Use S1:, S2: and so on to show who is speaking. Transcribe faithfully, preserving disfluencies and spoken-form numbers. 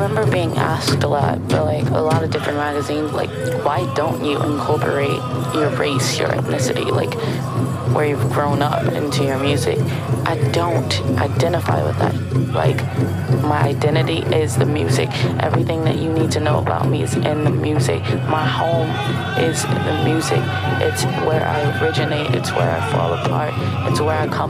S1: remember being asked a lot by like a lot of different magazines, like, why don't you incorporate your race, your ethnicity, like where you've grown up into your music? I don't identify with that. Like, my identity is the music. Everything that you need to know about me is in the music. My home is the music. It's where I originate. It's where I fall apart. It's where I come